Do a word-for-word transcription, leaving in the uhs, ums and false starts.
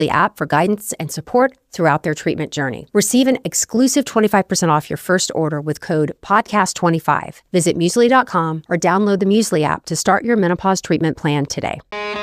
the app for guidance and support throughout their treatment journey. Receive an exclusive twenty-five percent off your first order with code podcast twenty-five. Visit Musely dot com or download the Musely app to start your menopause treatment plan today.